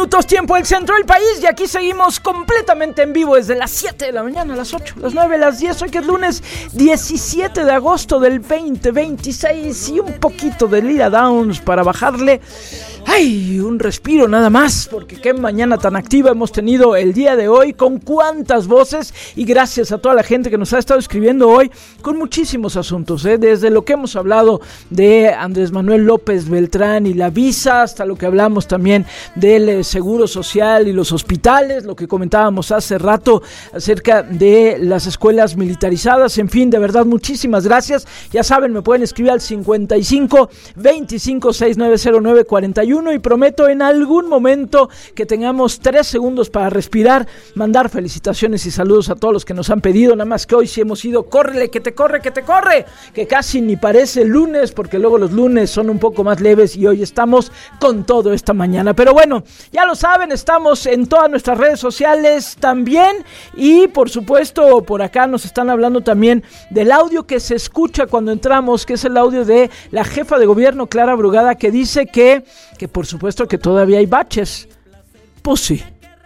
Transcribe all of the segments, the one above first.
minutos, tiempo del centro del país, y aquí seguimos completamente en vivo desde las 7 de la mañana, las 8, las 9, las 10, hoy que es lunes 17 de agosto del 2026 y un poquito de Lira Downs para bajarle, un respiro nada más, porque qué mañana tan activa hemos tenido el día de hoy, con cuántas voces, y gracias a toda la gente que nos ha estado escribiendo hoy, con muchísimos asuntos, desde lo que hemos hablado de Andrés Manuel López Beltrán y la visa, hasta lo que hablamos también del seguro social y los hospitales, lo que comentábamos hace rato acerca de las escuelas militarizadas, en fin, de verdad, muchísimas gracias. Ya saben, me pueden escribir al 55 25 6909 41 y prometo en algún momento que tengamos 3 segundos para respirar, mandar felicitaciones y saludos a todos los que nos han pedido, nada más que hoy sí hemos ido, córrele, que te corre, que casi ni parece lunes, porque luego los lunes son un poco más leves y hoy estamos con todo esta mañana. Pero bueno, ya lo saben, estamos en todas nuestras redes sociales también, y por supuesto por acá nos están hablando también del audio que se escucha cuando entramos, que es el audio de la jefa de gobierno Clara Brugada, que dice que por supuesto que todavía hay baches. Pues sí.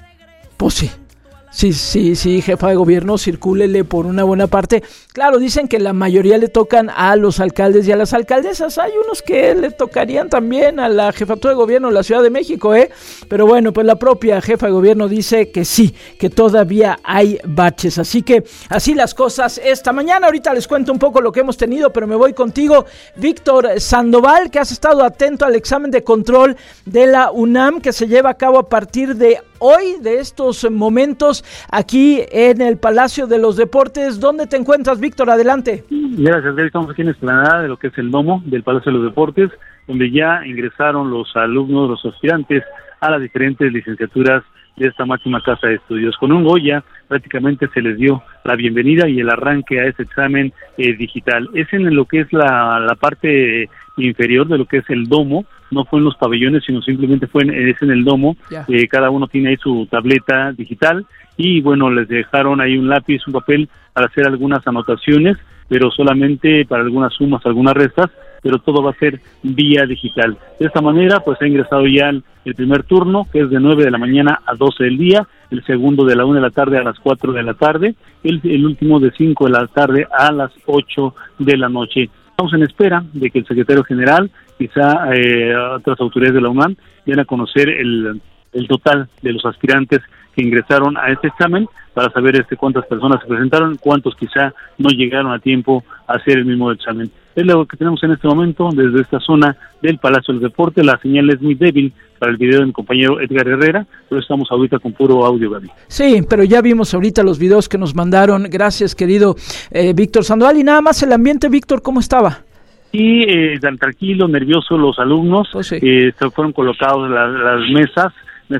Sí, jefa de gobierno, circúlele por una buena parte. Claro, dicen que la mayoría le tocan a los alcaldes y a las alcaldesas. Hay unos que le tocarían también a la jefatura de gobierno de la Ciudad de México, Pero bueno, pues la propia jefa de gobierno dice que sí, que todavía hay baches. Así que así las cosas esta mañana. Ahorita les cuento un poco lo que hemos tenido, pero me voy contigo, Víctor Sandoval, que has estado atento al examen de control de la UNAM que se lleva a cabo a partir de hoy, de estos momentos, aquí en el Palacio de los Deportes. ¿Dónde te encuentras, Víctor? Adelante. Gracias, David. Estamos aquí en la explanada de lo que es el domo del Palacio de los Deportes, donde ya ingresaron los alumnos, los aspirantes a las diferentes licenciaturas de esta máxima casa de estudios. Con un Goya prácticamente se les dio la bienvenida y el arranque a ese examen digital. Es en lo que es la parte inferior de lo que es el domo, no fue en los pabellones, sino simplemente es en el domo. Cada uno tiene ahí su tableta digital y bueno, les dejaron ahí un lápiz, un papel para hacer algunas anotaciones, pero solamente para algunas sumas, algunas restas, pero todo va a ser vía digital. De esta manera, pues ha ingresado ya el primer turno, que es de 9 de la mañana a 12 del día, el segundo de la 1 de la tarde a las 4 de la tarde, el último de 5 de la tarde a las 8 de la noche. Estamos en espera de que el secretario general, quizá otras autoridades de la UNAM, den a conocer el total de los aspirantes que ingresaron a este examen para saber cuántas personas se presentaron, cuántos quizá no llegaron a tiempo a hacer el mismo examen. Es lo que tenemos en este momento desde esta zona del Palacio del Deporte. La señal es muy débil para el video de mi compañero Edgar Herrera, pero estamos ahorita con puro audio, Gaby. Sí, pero ya vimos ahorita los videos que nos mandaron. Gracias, querido Víctor Sandoval. Y nada más el ambiente, Víctor, ¿cómo estaba? Y tan tranquilo, nervioso los alumnos. Se fueron colocados las mesas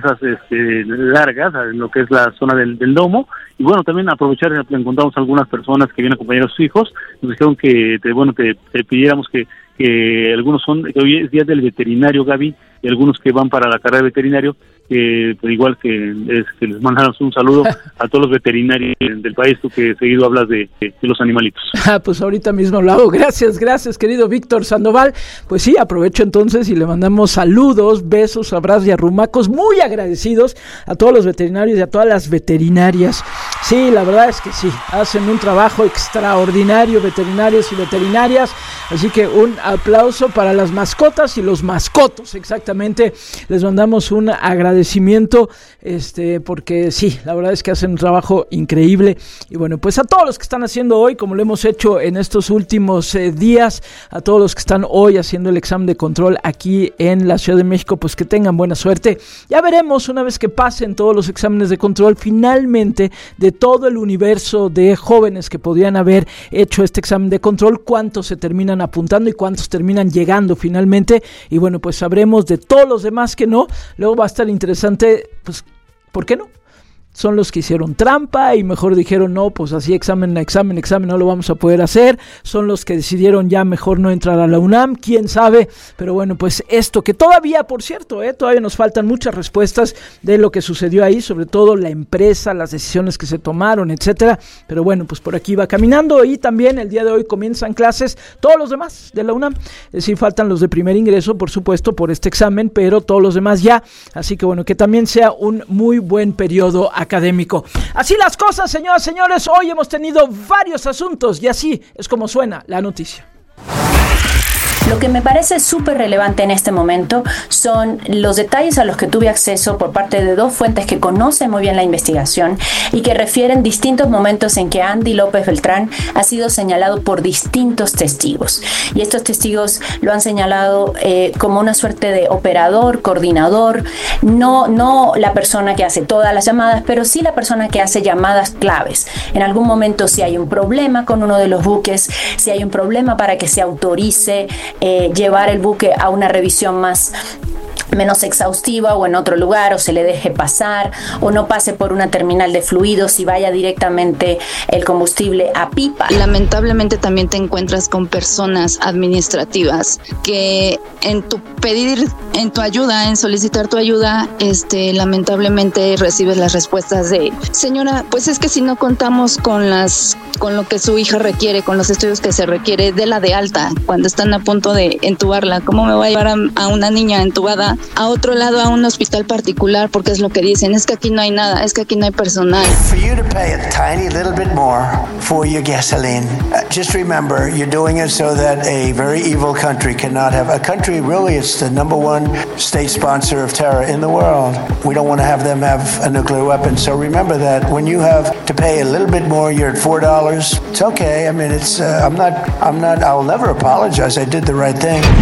largas en lo que es la zona del domo, y bueno, también aprovechar, encontramos algunas personas que vienen a acompañar a sus hijos, nos dijeron que te pidiéramos que algunos que hoy es día del veterinario, Gaby, y algunos que van para la carrera de veterinario, pues igual que les mandamos un saludo a todos los veterinarios del país, tú que seguido hablas de los animalitos. Pues ahorita mismo lo hago. Gracias, querido Víctor Sandoval. Pues sí, aprovecho entonces y le mandamos saludos, besos, abrazos y arrumacos muy agradecidos a todos los veterinarios y a todas las veterinarias. Sí, la verdad es que sí, hacen un trabajo extraordinario, veterinarios y veterinarias, así que un aplauso para las mascotas y los mascotos, exactamente. Les mandamos un agradecimiento, porque sí, la verdad es que hacen un trabajo increíble. Y bueno, pues a todos los que están haciendo hoy, como lo hemos hecho en estos últimos días, a todos los que están hoy haciendo el examen de control aquí en la Ciudad de México, pues que tengan buena suerte. Ya veremos, una vez que pasen todos los exámenes de control, finalmente, de todo el universo de jóvenes que podrían haber hecho este examen de control, cuántos se terminan apuntando y cuántos terminan llegando finalmente. Y bueno, pues sabremos de todos los demás que no. Luego va a estar interesante, pues, ¿por qué no? son los que hicieron trampa y mejor dijeron no, pues así examen no lo vamos a poder hacer, son los que decidieron ya mejor no entrar a la UNAM, quién sabe, pero bueno, pues esto que todavía, por cierto, todavía nos faltan muchas respuestas de lo que sucedió ahí, sobre todo la empresa, las decisiones que se tomaron, etcétera, pero bueno, pues por aquí va caminando y también el día de hoy comienzan clases todos los demás de la UNAM, es decir, faltan los de primer ingreso, por supuesto, por este examen, pero todos los demás ya, así que bueno, que también sea un muy buen periodo académico. Así las cosas, señoras y señores, hoy hemos tenido varios asuntos y así es como suena la noticia. Lo que me parece súper relevante en este momento son los detalles a los que tuve acceso por parte de dos fuentes que conocen muy bien la investigación y que refieren distintos momentos en que Andy López Beltrán ha sido señalado por distintos testigos. Y estos testigos lo han señalado como una suerte de operador, coordinador, no la persona que hace todas las llamadas, pero sí la persona que hace llamadas claves. En algún momento, si hay un problema con uno de los buques, si hay un problema para que se autorice llevar el buque a una revisión menos exhaustiva o en otro lugar, o se le deje pasar, o no pase por una terminal de fluidos y vaya directamente el combustible a pipa. Lamentablemente también te encuentras con personas administrativas que en tu pedir, en tu ayuda, en solicitar tu ayuda, lamentablemente recibes las respuestas de: señora, pues es que si no contamos con lo que su hija requiere, con los estudios que se requiere, de la de alta, cuando están a punto de entubarla, ¿cómo me voy a llevar a una niña entubada a otro lado, a un hospital particular? Porque es lo que dicen, es que aquí no hay nada, es que aquí no hay personal. For you to pay a tiny little bit more for your gasoline, just remember, you're doing it so that a very evil country cannot have, a country really is the number one state sponsor of terror in the world. We don't want to have them have a nuclear weapon. So remember that when you have to pay a little bit more, you're at $4. It's okay. I mean, I'll never apologize. I did the right thing.